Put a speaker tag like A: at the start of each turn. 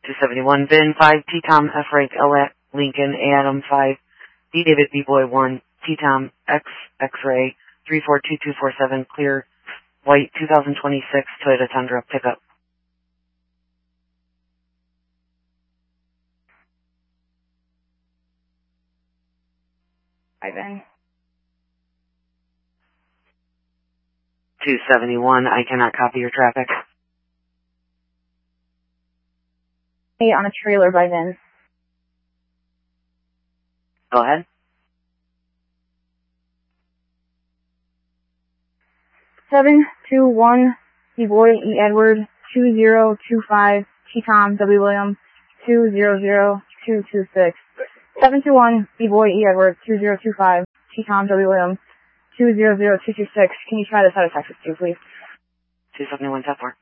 A: 271, Ben 5, T-Tom, F. Frank, L. Lincoln, A. Adam 5, D. David, B. Boy 1, T-Tom, X. X-Ray, 342247, clear, white, 2026, Toyota Tundra, pickup.
B: Hi, Ben.
A: 271, I cannot copy your traffic.
B: Hey, on a trailer by Ben.
A: Go ahead.
B: 721, D. Boy, E. Edward, 2025, T-Tom, W. William, 200226. 721, D. Boy, E. Edward, 2025, T-Tom, W. William, 200226. Can you try this out of Texas too, please?
A: 271, 4.